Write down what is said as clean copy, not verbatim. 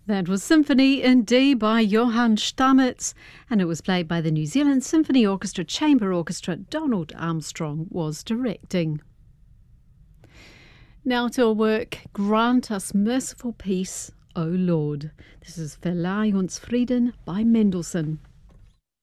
That was Symphony in D by Johann Stamitz, and it was played by the New Zealand Symphony Orchestra Chamber Orchestra. Donald Armstrong was directing. Now to our work, Grant Us Merciful Peace, O Lord. This is Verleih uns Frieden by Mendelssohn.